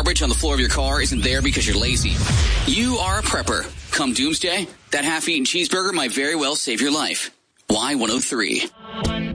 garbage on the floor of your car isn't there because you're lazy. You are a prepper. Come doomsday, that half-eaten cheeseburger might very well save your life. Y103.